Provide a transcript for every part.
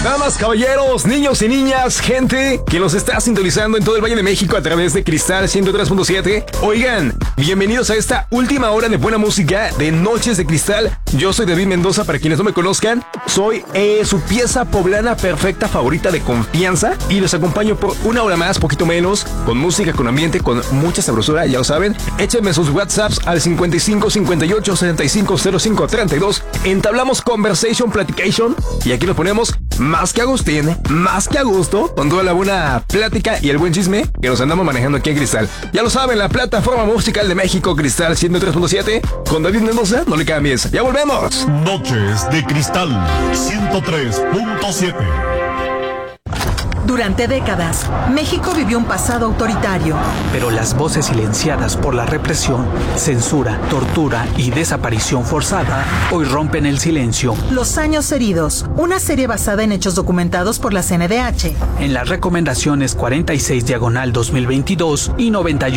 Damas, caballeros, niños y niñas, gente que los está sintonizando en todo el Valle de México a través de Cristal 103.7. Oigan, bienvenidos a esta última hora de buena música de Noches de Cristal. Yo soy David Mendoza, para quienes no me conozcan. Soy su pieza poblana perfecta, favorita de confianza. Y los acompaño por una hora más, poquito menos, con música, con ambiente, con mucha sabrosura, ya lo saben. Échenme sus WhatsApps al 55 58 75 05 32. Entablamos conversation, platication. Y aquí nos ponemos más que Agustín, más que a gusto, con toda la buena plática y el buen chisme que nos andamos manejando aquí en Cristal. Ya lo saben, la plataforma musical de México, Cristal 103.7. Con David Mendoza, no le cambies. ¡Ya volvemos! Noches de Cristal 103.7. Durante décadas, México vivió un pasado autoritario. Pero las voces silenciadas por la represión, censura, tortura y desaparición forzada hoy rompen el silencio. Los años heridos, una serie basada en hechos documentados por la CNDH. En las recomendaciones 46/2022 y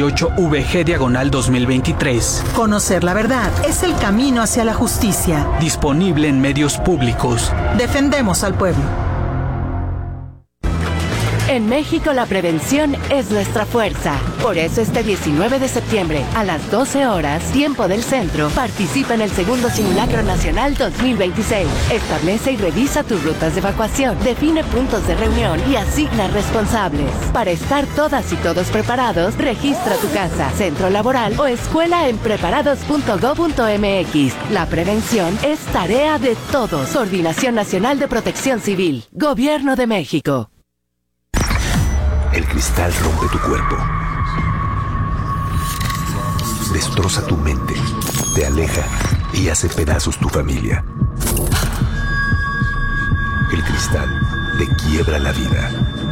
98/VG/2023. Conocer la verdad es el camino hacia la justicia. Disponible en medios públicos. Defendemos al pueblo. En México la prevención es nuestra fuerza. Por eso este 19 de septiembre, a las 12 horas, tiempo del centro, participa en el segundo Simulacro Nacional 2026. Establece y revisa tus rutas de evacuación, define puntos de reunión y asigna responsables. Para estar todas y todos preparados, registra tu casa, centro laboral o escuela en preparados.gov.mx. La prevención es tarea de todos. Coordinación Nacional de Protección Civil. Gobierno de México. El cristal rompe tu cuerpo, destroza tu mente, te aleja y hace pedazos tu familia. El cristal te quiebra la vida.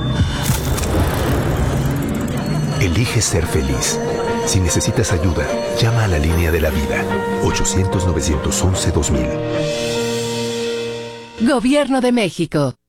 Elige ser feliz. Si necesitas ayuda, llama a la línea de la vida, 800-911-2000. Gobierno de México.